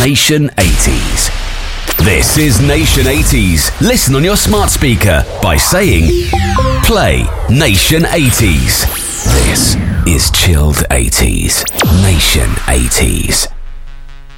Nation 80s. This is Nation 80s. Listen on your smart speaker by saying, play Nation 80s. This is chilled 80s. Nation 80s.